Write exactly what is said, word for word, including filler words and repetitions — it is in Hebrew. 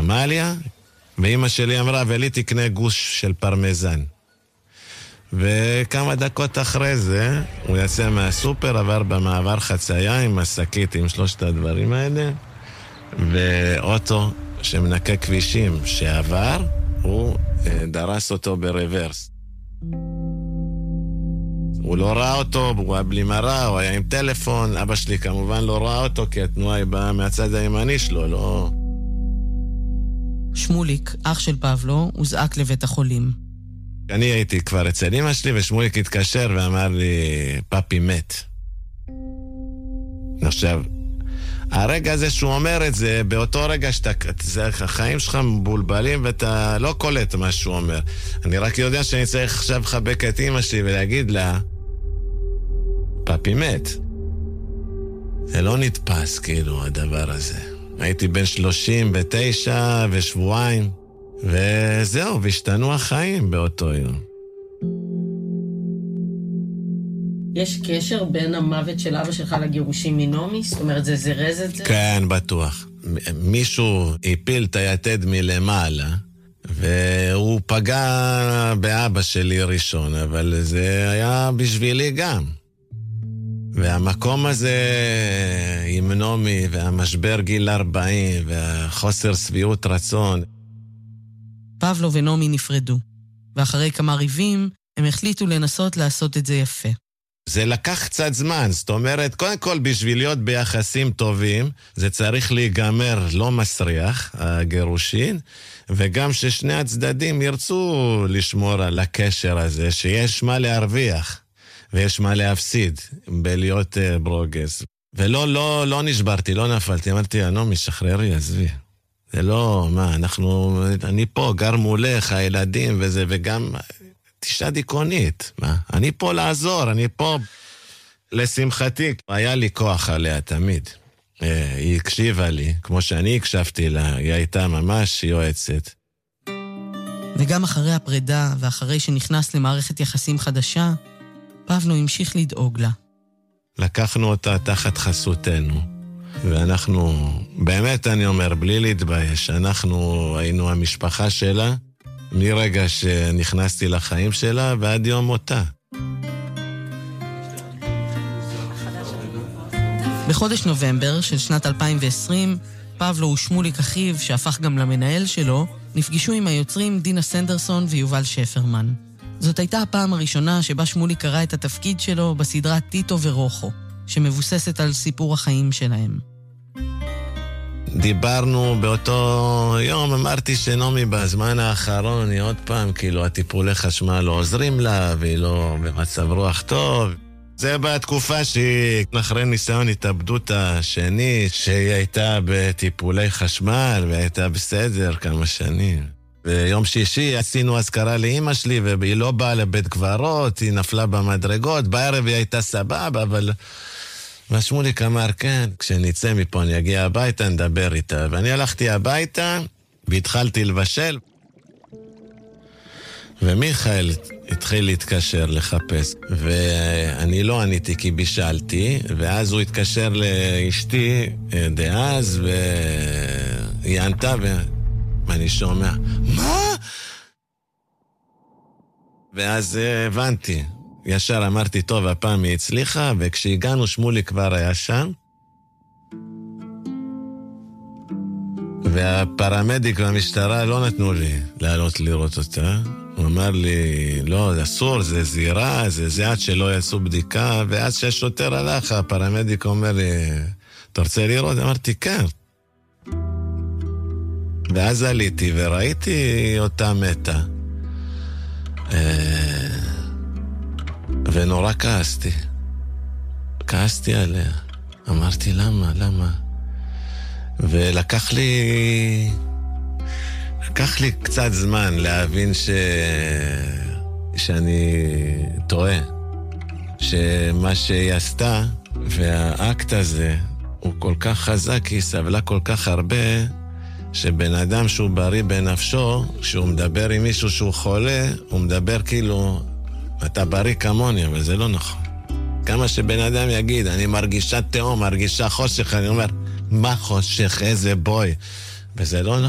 עמליה, ואמא שלי אמרה, ולי תקנה גוש של פרמזן. וכמה דקות אחרי זה, הוא יצא מהסופר, עבר במעבר חצייה עם השקית, עם שלושת הדברים האלה, ואוטו שמנקה כבישים שעבר, הוא דרס אותו ברוורס. הוא לא ראה אותו, הוא היה בלי מראה, הוא היה עם טלפון, אבא שלי כמובן לא ראה אותו, כי התנועה היא באה מהצד הימני שלו, לא... שמוליק, אח של פבלו, הוזעק לבית החולים. אני הייתי כבר אצל אמא שלי, ושמוליק התקשר ואמר לי, פאפי מת. עכשיו, הרגע הזה שהוא אומר את זה, באותו רגע שאתה, החיים שלך מבולבלים ואתה לא קולט מה שהוא אומר. אני רק יודע שאני צריך עכשיו לחבק את אמא שלי ולהגיד לה, פאפי מת. זה לא נתפס כאילו הדבר הזה. הייתי בן שלושים ותשע ושבועיים, וזהו, והשתנו החיים באותו יום. יש קשר בין המוות של אבא שלך לגירושים מנומי? זאת אומרת, זה זרז את זה? כן, בטוח. מישהו הפיל את היתד מלמעלה, והוא פגע באבא שלי ראשון, אבל זה היה בשבילי גם. והמקום הזה עם נומי, והמשבר גיל ארבעים, והחוסר שביעות רצון. פבלו ונומי נפרדו, ואחרי כמה ריבים, הם החליטו לנסות לעשות את זה יפה. זה לקח קצת זמן, זאת אומרת, קודם כל בשביל להיות ביחסים טובים, זה צריך להיגמר לא מסריח, הגירושין, וגם ששני הצדדים ירצו לשמור על הקשר הזה, שיש מה להרוויח, ויש מה להפסיד, בלהיות uh, ברוגז. ולא, לא, לא נשברתי, לא נפלתי, אמרתי, נומי, שחררי, עזבי. זה לא, מה, אנחנו, אני פה, גר מולך, הילדים וזה, וגם... תשעה דיכאונית, מה? אני פה לעזור, אני פה לשמחתי. היה לי כוח עליה תמיד. היא הקשיבה לי, כמו שאני הקשבתי לה, היא הייתה ממש יועצת. וגם אחרי הפרידה, ואחרי שנכנס למערכת יחסים חדשה, פבלו המשיך לדאוג לה. לקחנו אותה תחת חסותנו, ואנחנו, באמת אני אומר, בלי להתבייש, אנחנו היינו המשפחה שלה, מרגע שנכנסתי לחיים שלה ועד יום מותה. בחודש נובמבר של שנת אלפיים ועשרים, פבלו ושמוליק אחיו, שהפך גם למנהל שלו, נפגשו עם היוצרים דינה סנדרסון ויובל שפרמן. זאת הייתה הפעם הראשונה שבה שמוליק קרא את התפקיד שלו בסדרה טיטו ורוחו, שמבוססת על סיפור החיים שלהם. דיברנו באותו יום, אמרתי שנומי בזמן האחרון היא עוד פעם, כאילו הטיפולי חשמל לא עוזרים לה, והיא לא במצב רוח טוב. זה בתקופה שהיא, אחרי ניסיון התאבדות השני, שהיא הייתה בטיפולי חשמל, והייתה בסדר כמה שנים. ביום שישי עשינו אזכרה לאמא שלי, והיא לא באה לבית קברות, היא נפלה במדרגות, בערב היא הייתה סבבה, אבל... ושמוליק אמר, כן, כשניצא מפה אני אגיע הביתה, נדבר איתה. ואני הלכתי הביתה, והתחלתי לבשל. ומיכאל התחיל להתקשר, לחפש. ואני לא עניתי כי בישלתי, ואז הוא התקשר לאשתי דאז, והיא ענתה, ואני שומע, מה? ואז הבנתי. ישר אמרתי, טוב, הפעם היא הצליחה, וכשהגענו שמולי כבר היה שם, והפרמדיק והמשטרה לא נתנו לי לעלות לראות אותה. הוא אמר לי, לא, זה אסור, זה זירה, זה זה עד שלא יעשו בדיקה, ועד שהשוטר הלך, הפרמדיק אומר לי, אתה רוצה לראות? אמרתי, כן. ואז עליתי וראיתי אותה מתה. ונורא כעסתי. כעסתי עליה. אמרתי, למה? למה? ולקח לי... לקח לי קצת זמן להבין ש... שאני טועה. שמה שהיא עשתה, והאקט הזה, הוא כל כך חזק, היא סבלה כל כך הרבה, שבן אדם שהוא בריא בנפשו, כשהוא מדבר עם מישהו שהוא חולה, הוא מדבר כאילו... אתה בריא כמוני, אבל זה לא נכון. כמה שבן אדם יגיד, אני מרגישה תאום, מרגישה חושך, אני אומר, מה חושך, איזה בוי? וזה לא נכון.